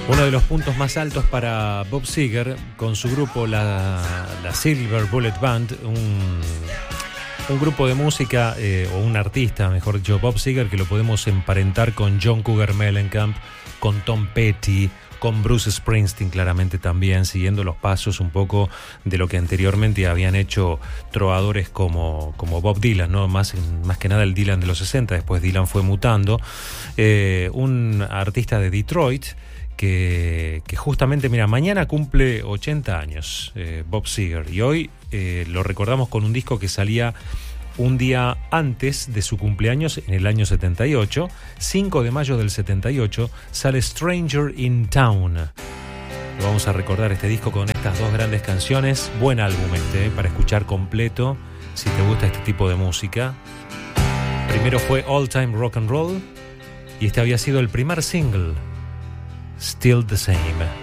Uno de los puntos más altos para Bob Seger con su grupo la Silver Bullet Band, un grupo de música o un artista, mejor dicho, Bob Seger, que lo podemos emparentar con John Cougar Mellencamp, con Tom Petty, con Bruce Springsteen, claramente también, siguiendo los pasos un poco de lo que anteriormente habían hecho trovadores como Bob Dylan, ¿no? Más que nada el Dylan de los 60, después Dylan fue mutando. Un artista de Detroit que justamente, mira, mañana cumple 80 años, Bob Seger, y hoy lo recordamos con un disco que salía un día antes de su cumpleaños, en el año 78, 5 de mayo del 78, sale Stranger in Town. Lo vamos a recordar este disco con estas dos grandes canciones. Buen álbum para escuchar completo, si te gusta este tipo de música. Primero fue All Time Rock and Roll, y este había sido el primer single, Still the Same.